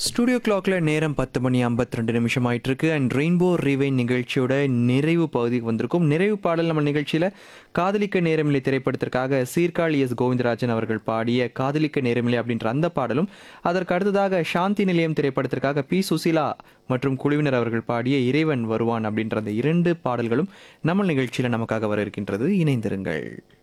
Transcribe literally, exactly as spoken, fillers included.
Studio கிளாக்ல நேரம் பத்து மணி ஐம்பத்தி ரெண்டு நிமிஷம் ஆயிட்டு இருக்கு அண்ட் ரெயின்போ ரிவைன் நிகழ்ச்சியோட நிறைவு பகுதிக்கு வந்திருக்கும். நிறைவு பாடல் நம்ம நிகழ்ச்சியில காதலிக்க நேரமில்லை திரைப்படத்திற்காக சீர்காழி எஸ் கோவிந்தராஜன் அவர்கள் பாடிய காதலிக்க நேரமில்லை அப்படின்ற அந்த பாடலும், அதற்கு அடுத்ததாக சாந்தி நிலையம் திரைப்படத்திற்காக பி சுசீலா மற்றும் குழுவினர் அவர்கள் பாடிய இறைவன் வருவான் அப்படின்ற அந்த இரண்டு பாடல்களும் நம்ம நிகழ்ச்சியில நமக்காக வர இருக்கின்றது. இணைந்திருங்கள்.